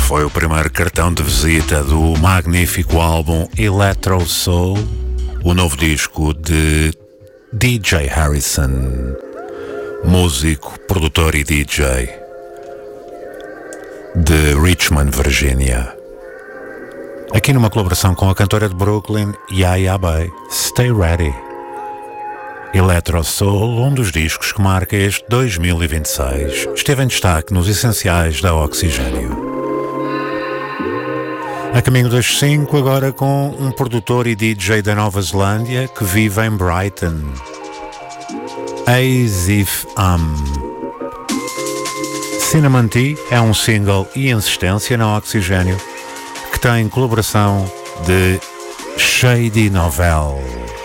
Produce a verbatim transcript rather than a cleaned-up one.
Foi o primeiro cartão de visita do magnífico álbum Electro Soul, o novo disco de D J Harrison, músico, produtor e D J de Richmond, Virgínia. Aqui numa colaboração com a cantora de Brooklyn, Yaya Bay, Stay Ready. Electro Soul, um dos discos que marca este dois mil e vinte e seis, esteve em destaque nos essenciais da Oxigênio. A caminho das cinco, agora com um produtor e D J da Nova Zelândia que vive em Brighton. As If Am. Cinnamon Tea é um single e insistência na Oxigênio que tem colaboração de Shady Novell.